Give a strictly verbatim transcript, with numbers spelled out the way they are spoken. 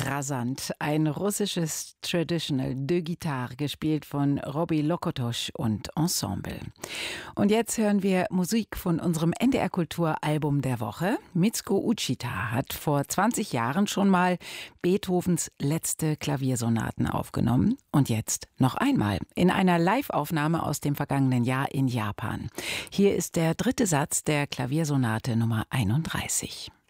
Rasant, ein russisches Traditional de Guitare, gespielt von Robbie Lokotosch und Ensemble. Und jetzt hören wir Musik von unserem N D R Kultur-Album der Woche. Mitsuko Uchita hat vor zwanzig Jahren schon mal Beethovens letzte Klaviersonaten aufgenommen. Und jetzt noch einmal in einer Live-Aufnahme aus dem vergangenen Jahr in Japan. Hier ist der dritte Satz der Klaviersonate Nummer einunddreißig.